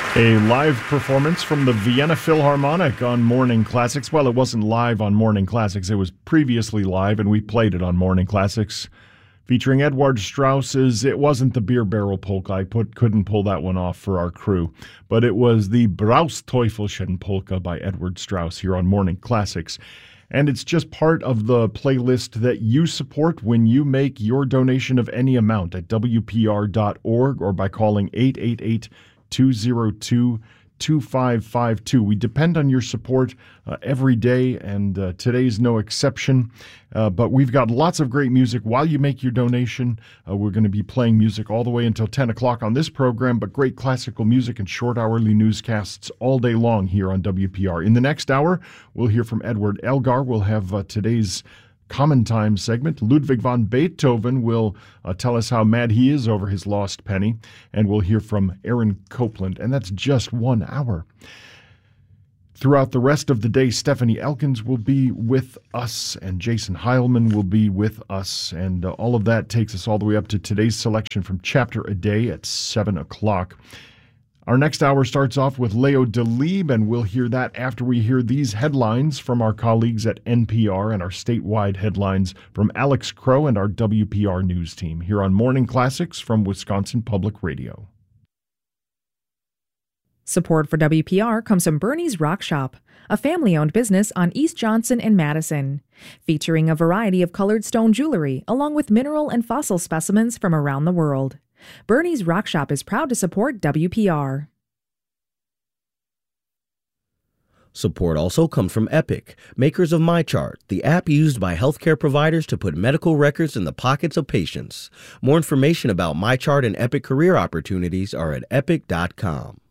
A live performance from the Vienna Philharmonic on Morning Classics. Well, it wasn't live on Morning Classics. It was previously live, and we played it on Morning Classics. Featuring Edward Strauss's, it wasn't the Beer Barrel Polka. I couldn't pull that one off for our crew. But it was the Brausteufelchen Polka by Edward Strauss here on Morning Classics. And it's just part of the playlist that you support when you make your donation of any amount at WPR.org or by calling 888-202-2552. We depend on your support every day, and today's no exception. But we've got lots of great music while you make your donation. We're going to be playing music all the way until 10 o'clock on this program, but great classical music and short hourly newscasts all day long here on WPR. In the next hour, we'll hear from Edward Elgar. We'll have today's Common Time segment. Ludwig van Beethoven will tell us how mad he is over his lost penny, and we'll hear from Aaron Copland, and that's just 1 hour. Throughout the rest of the day, Stephanie Elkins will be with us, and Jason Heilman will be with us, and all of that takes us all the way up to today's selection from Chapter a Day at 7 o'clock. Our next hour starts off with Leo Delibes, and we'll hear that after we hear these headlines from our colleagues at NPR and our statewide headlines from Alex Crow and our WPR News team here on Morning Classics from Wisconsin Public Radio. Support for WPR comes from Bernie's Rock Shop, a family-owned business on East Johnson and Madison, featuring a variety of colored stone jewelry along with mineral and fossil specimens from around the world. Bernie's Rock Shop is proud to support WPR. Support also comes from Epic, makers of MyChart, the app used by healthcare providers to put medical records in the pockets of patients. More information about MyChart and Epic career opportunities are at epic.com.